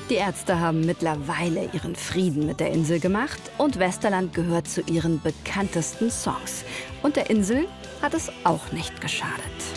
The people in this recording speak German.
Die Ärzte haben mittlerweile ihren Frieden mit der Insel gemacht und Westerland gehört zu ihren bekanntesten Songs. Und der Insel hat es auch nicht geschadet.